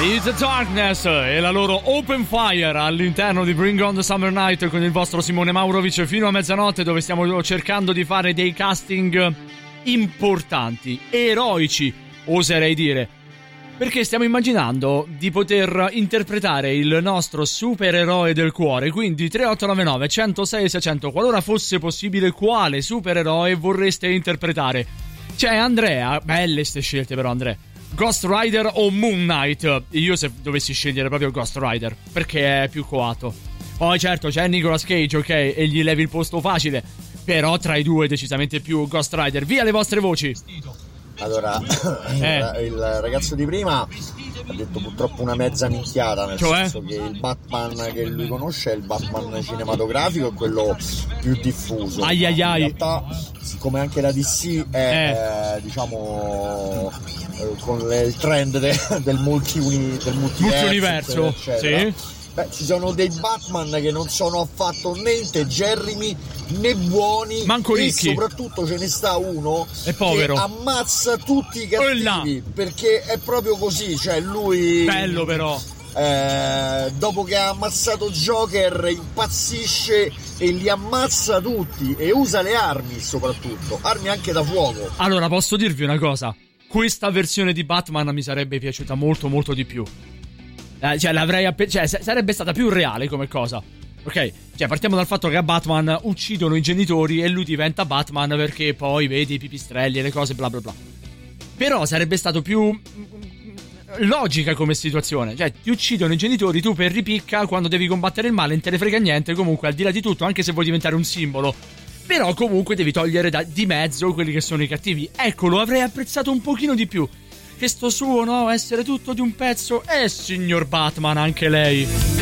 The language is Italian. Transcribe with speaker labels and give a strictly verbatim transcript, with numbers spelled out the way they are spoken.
Speaker 1: It's Darkness e la loro Open Fire all'interno di Bring On The Summer Night con il vostro Simone Maurovic fino a mezzanotte, dove stiamo cercando di fare dei casting importanti, eroici, oserei dire, perché stiamo immaginando di poter interpretare il nostro supereroe del cuore. Quindi tre otto nove nove, uno zero sei, sei zero zero, qualora fosse possibile, quale supereroe vorreste interpretare? C'è Andrea, belle ste scelte però Andrea, Ghost Rider o Moon Knight? Io se dovessi scegliere proprio Ghost Rider, perché è più coato. Poi certo c'è Nicolas Cage, ok, e gli levi il posto facile, però tra i due decisamente più Ghost Rider. Via le vostre voci.
Speaker 2: Allora, eh. il ragazzo di prima ha detto purtroppo una mezza minchiata, nel
Speaker 1: cioè?
Speaker 2: senso che il Batman che lui conosce è il Batman cinematografico, è quello più diffuso.
Speaker 1: Ai ai ai.
Speaker 2: In realtà, siccome anche la D C è eh. Eh, diciamo eh, con le, il trend de, del multi del multiverso,
Speaker 1: sì.
Speaker 2: Beh, ci sono dei Batman che non sono affatto né integerrimi né buoni,
Speaker 1: manco
Speaker 2: e
Speaker 1: ricchi.
Speaker 2: soprattutto ce ne sta uno
Speaker 1: è povero,
Speaker 2: che ammazza tutti i cattivi, perché è proprio così, cioè lui
Speaker 1: bello però
Speaker 2: eh, dopo che ha ammazzato Joker impazzisce e li ammazza tutti e usa le armi, soprattutto armi anche da fuoco.
Speaker 1: Allora posso dirvi una cosa, questa versione di Batman mi sarebbe piaciuta molto molto di più. Eh, cioè l'avrei app- cioè sarebbe stata più reale come cosa. Ok, cioè partiamo dal fatto che a Batman uccidono i genitori e lui diventa Batman perché poi vede i pipistrelli e le cose bla bla bla. Però sarebbe stato più logica come situazione. Cioè ti uccidono i genitori, tu per ripicca quando devi combattere il male non te ne frega niente, comunque al di là di tutto, anche se vuoi diventare un simbolo, però comunque devi togliere da- di mezzo quelli che sono i cattivi. Ecco, lo avrei apprezzato un pochino di più. Che sto suo, no? Essere tutto di un pezzo. Eh, signor Batman, anche lei.